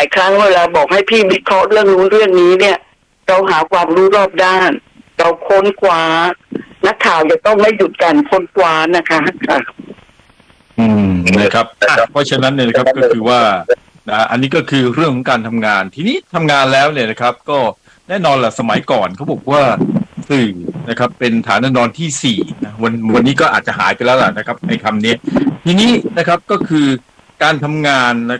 ายครั้งเวลาบอกให้พี่วิเคราะห์เรื่องนู้นเรื่องนี้เนี่ย เราหาความรู้รอบด้าน เราค้นคว้านักข่าวจะต้องไม่หยุดการค้นคว้านะคะค่ะนะครับเพราะฉะนั้นเนี่ยนะครับก็คือว่าอันนี้ก็คือเรื่องของการทำงานทีนี้ทำงานแล้วเนี่ยนะครับก็แน่นอนแหละสมัยก่อนเขาบอกว่าสื่อนะครับเป็นฐานนอนที่สี่นะวันนี้ก็อาจจะหายไปแล้วล่ะนะครับไอ้คำนี้ทีนี้นะครับก็คือการทำงานนะ